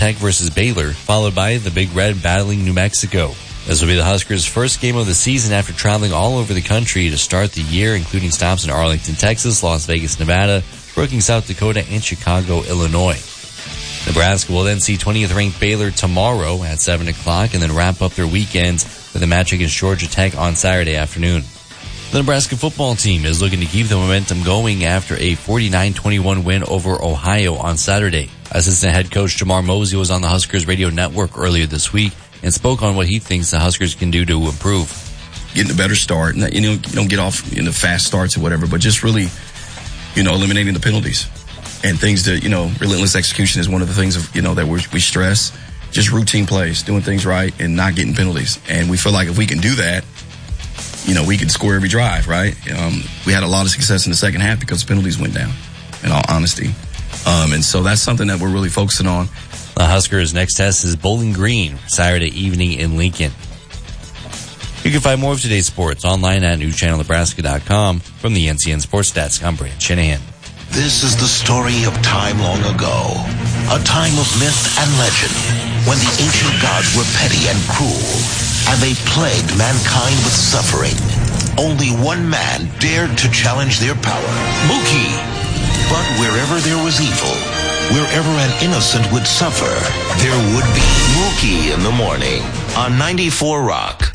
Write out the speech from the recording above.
Tech versus Baylor, followed by the Big Red battling New Mexico. This will be the Huskers' first game of the season after traveling all over the country to start the year, including stops in Arlington, Texas, Las Vegas, Nevada, Brookings, South Dakota, and Chicago, Illinois. Nebraska will then see 20th-ranked Baylor tomorrow at 7 o'clock and then wrap up their weekends with a match against Georgia Tech on Saturday afternoon. The Nebraska football team is looking to keep the momentum going after a 49-21 win over Ohio on Saturday. Assistant head coach Jamar Mosey was on the Huskers radio network earlier this week and spoke on what he thinks the Huskers can do to improve. Getting a better start. You don't get off in the fast starts or whatever, but just really, eliminating the penalties. And things that, relentless execution is one of the things, that we stress. Just routine plays, doing things right and not getting penalties. And we feel like if we can do that, we can score every drive, right? We had a lot of success in the second half because penalties went down, in all honesty. And so that's something that we're really focusing on. The Huskers' next test is Bowling Green, Saturday evening in Lincoln. You can find more of today's sports online at newschannelnebraska.com. From the NCN Sports Desk, I'm Brant Shanahan. This is the story of time long ago, a time of myth and legend, when the ancient gods were petty and cruel, and they plagued mankind with suffering. Only one man dared to challenge their power, Mookie. But wherever there was evil, wherever an innocent would suffer, there would be Mookie in the morning on 94 Rock.